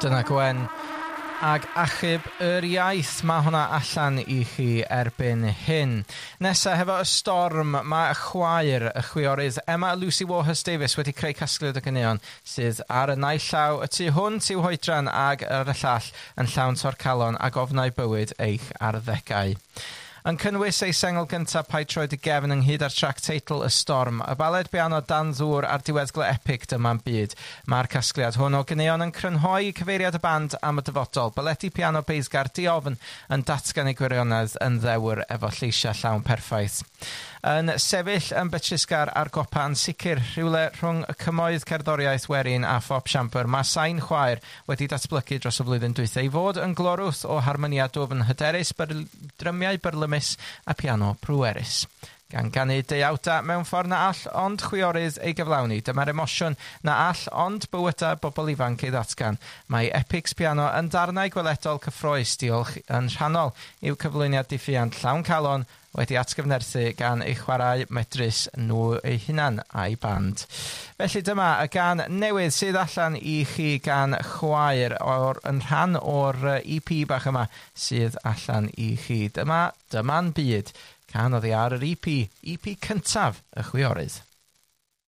Dyna Gwen ag Achub yr Iaith, mae hwnna allan i chi erbyn hyn. Nesa, hefo y storm, mae y chwaer, y chwiorydd Emma Lucy Warhurst-Davies wedi creu casgliad o ganeuon sydd ar y naill llaw y tu hwnt i'w hoedran ag ar y llall yn llawn torcalon a gofnau bywyd eich arddegau. Yn cynnwys ei sengl gyntaf Paid Troed y Gefn ynghyd â'r trac teitl Y Storm, y baled piano Dan Ddŵr a'r diweddglo epic Dyma'n Byd. Mae'r casgliad hwn o ganeuon yn crynhoi cyfeiriad y band am y dyfodol, baledi piano beisgar diofn yn datgan ei gwirionedd yn ddewr efo lleisiau llawn perffaith. Yn sefyll yn Betrisgar a'r gopa'n sicr rhywle rhwng y cymoedd cerddoriaeth werin a phop siampr, mae sain chwaer wedi datblygu dros y flwyddyn dwytha i fod yn glorwth o harmonia dwfn hyderus, drymiau byrlymus a piano prwerus. Gan ganu deuawda mewn ffordd na all ond chwiorydd ei gyflawni, dyma'r emosiwn na all ond bywyda bobl ifanc ei ddatgan. Mae epics piano yn darnau gweledol cyffroes diolch yn rhannol i'w cyflwyniad diffyant llawn calon wedi atgyfnerthu gan ei chwarae medrus nhw eu hunan a'i band. Felly dyma y gan newydd sydd allan i chi gan chwaer yn rhan o'r EP bach yma sydd allan i chi. Dyma'n Byd. Can oddi ar yr EP cyntaf y chwiorydd.